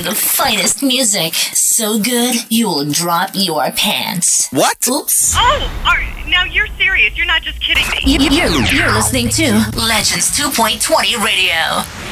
the finest music. So good, you'll drop your pants. What? Oops. Now you're serious. You're not just kidding me. You're listening to Legends 2.20 Radio.